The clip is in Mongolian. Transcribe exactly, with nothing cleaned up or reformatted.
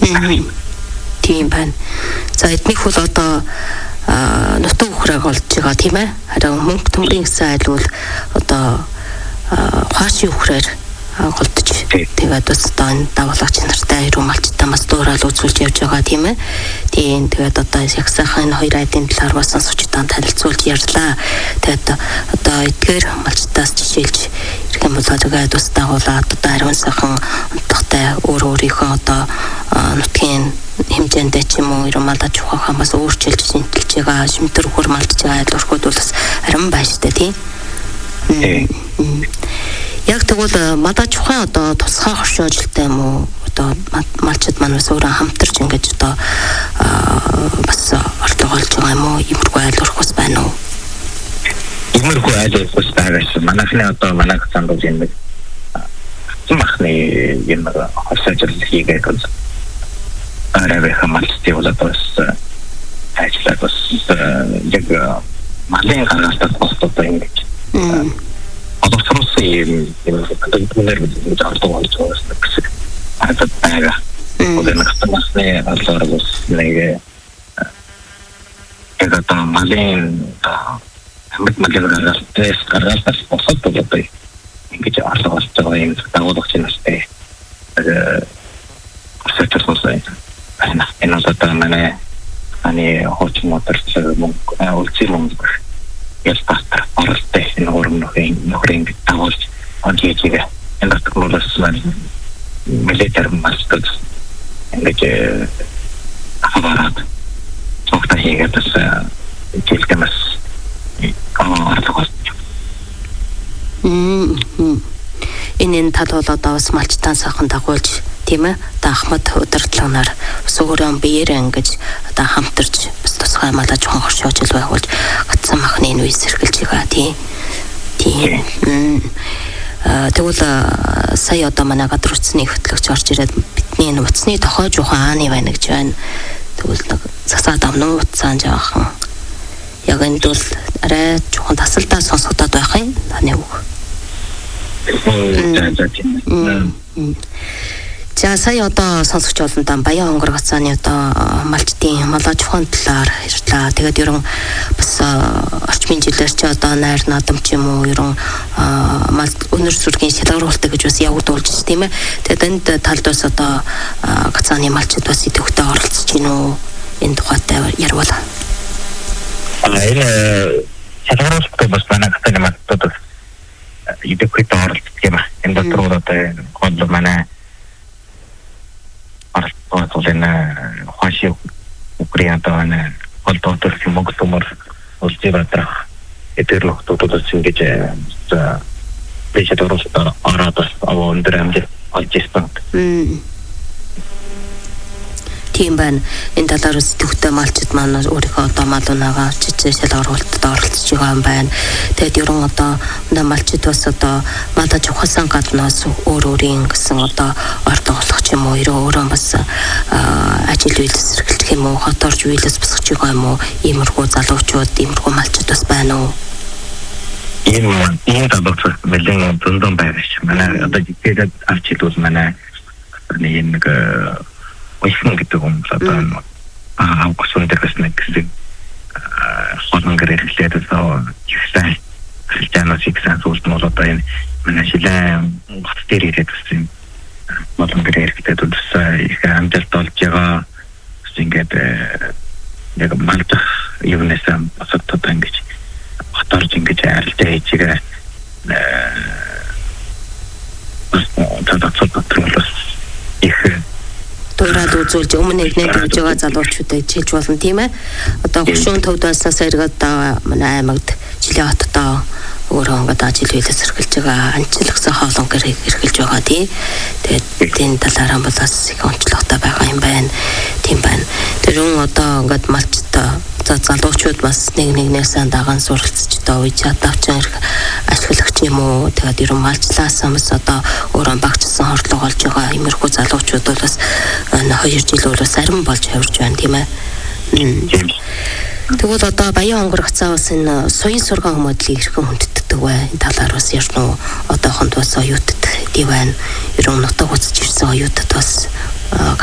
Тийм байна. За эднийх бол одоо нутаг ухрааг олж байгаа тийм ээ. Харин мөнгө төмрийн гэсэн айл бол одоо хаашийн ухраар голдож тэгээд бас одоо энэ давуулагч нартай ирүү малчтай бас дуурал үзүүлж явж байгаа тийм ээ. Тийм тэгээд одоо яг сайхан энэ хоёр айдын талаар бас сонсогчдод танилцуулж ярьлаа. Тэгээд одоо эдгээр малчтаас жишээлж ирэх юм бол тэгээд бас дагуулаад одоо ариун сайхан онцлогтой өөр өөрийнхөө одоо нутгийн хэмжээндээ ч юм уу ирүү малдаж ухаахаа бас өөрчилж шинжилж байгаа шимтэр хөр малдж байгаа айл орхууд бол бас арим байна шүү дээ тийм. Яг тэгвэл мадаж ухаан одоо тусгай хоршоо ажилтай юм уу? Одоо малчид маань бас өөрөө хамтарч ингэж одоо бас орлого олж байгаа юм уу? Иймэрхүү айл орох бас байна уу? Иймэрхүү айл орох бас байгаас манайхны одоо манай цаанд бол юм махны юм хоршоо ажил хийгээд бол арай хамттай бол бас ажиллаад бас яг малын гаргалтад босдоо ингэж одоосроос юм юм гэдэг нь жаалтаа болж байгаа гэсэн. Хатад байгаа. Одон хатмасны аллаарус нэг яг одоо малын хамт малын гаргалтаас гаргалтаас босоод болоод ингэж аллаа болж байгаа юм дагуулгач настай. Тэгээд сэтэрсээ байна. Энэ одоо манай ани хоч моторч мөнгө үлцээ мөнгө ялтастар оролтой энэ өрнөхийн нөхрийн дагуулж онжигээ энэ технологиос мэлэтэр мастер ингэж аваад цогта хийгээд бас жилдэмс аа Мм. Энэ тал бол одоо бас малчтан сайхан дагуулж тийм ээ Ахмад удирдлагынаар бас өөрөө биеэрээ ингэж одоо хамтарч бас тусгай малаа жоохон хоршоож л байгуулж гацсан махны энэ үе сэргэлж байгаа тийм. Тийм. Тэгвэл сая одоо манай гадар утасны хөтлөгч орж ирээд бидний энэ утасны тохой жоохон ааны байна гэж байна. Тэгвэл нэг засаад амнуу утсаан жаахан. Яг энд бол арай жоохон тасалдаа сонсогдоод байх юм. Таны үг. За сая одоо сонсогч олонтаа Баян хонгор гацааны одоо малчдын малаж ухаан талаар ярьлаа. Тэгээд ерөн бас орчмын жилээр ч одоо найр наадам ч юм уу ерөн мал өнөр сүргийн шалгаруулалт гэж бас явагдуулж байна тийм ээ. Тэгээд энд талд бас одоо гацааны малчд бас идэвхтэй оролцож гин үү энэ тухайтай ярил. А энэ шалгаруулалт бас манай гацааны малчдад идэвхтэй оролцдог юм аа. Энэ дотор одоо гол манай оролцоолын хашиг Украинадаа гол дотор мөнгө төмөр улсдаарах эдгээр нөхдүүд ингэж бишэд оролцоо ороод аваа өндөр амжилт олж ирсэн. Тийм байна. Энэ талаар төвхтэй малчид маань өөрийнхөө одоо малуунагаа чичээ шалгаруулалтад оролцож байгаа юм байна. Тэгээд ерөн одоо малчид бас одоо малаж ухасан гаднаас өөр өөрийн гэсэн одоо ордог болох ч юм уу өөрөө бас ажил үйлс эрхэлж юм уу хоторж үйлс босгож байгаа юм уу иймэрхүү залуучууд иймэрхүү малчид бас байна уу? Ийм ийм талбарт мэлэн зөндөн байгаа ш. Манай одоо жигээд авч идвэл манай нэг Ойсон гэдэг юм одоо аа август дээрээс нэг гэсэн хоолн гэрэлтэй одоо ихсэн христианос ихсэн зүйлс нь бол одоо энэ манай шилэн хот дээр ирээд гэсэн хоолн гэрэлтэй зүйлс их амжилт олж байгаа ингээд яг малдах юунесаа асуултад ингэж хоторж ингэж арилжаа хийж байгаа бас одоо цогцолтой их Тураад үзүүлж өмнө нэг нэгж байгаа залуучуудыг чилж болно тийм ээ. Одоо хөшүүн төвдөөснөөс эргээд манай аймагт жилийн хотдоо өөрөө ингээд ажил үйлс эрхэлж байгаа анчилгасан хоолон гэр эрхэлж байгаа тий. Тэгээд энэ талаараа бол бас их онцлогтой байгаа юм байна. Тийм байна. Тэрэн одоо ингээд малчтай за залуучууд бас нэг нэгнээсээ дагаан суралцж одоо үе чадавчин ашиглагч юм уу тэгээд ерөн малчлаас юмс одоо өөрөө багчсан хорлого олж байгаа иймэрхүү залуучууд бол бас хоёр жил бол бас арим болж явж байна тийм ээ. Тэгвэл одоо Баян хонгор гацаа бас энэ суян сургаан мөдлийг хэрхэн хүндэтдэг вэ? Энэ талаар бас ярина уу? Одоохонд бас оюутд тийм байна. Ерөн нутаг үзэж ирсэн оюутд бас